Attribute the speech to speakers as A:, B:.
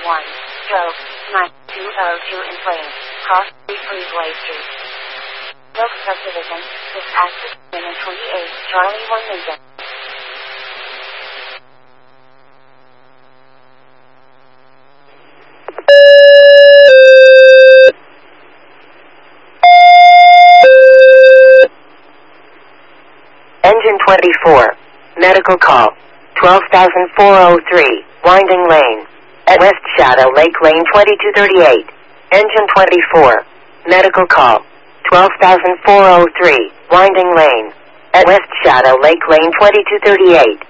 A: Stroke 9202 in flames. Cross Street, Freeway Street. Wilk Subdivision, dispatch to 28, Charlie 1 Lincoln.
B: Engine 24. Medical call. 12,403, Winding Lane. At West Shadow Lake Lane 2238. Engine 24. Medical call. 12,403, Winding Lane. At West Shadow Lake Lane 2238.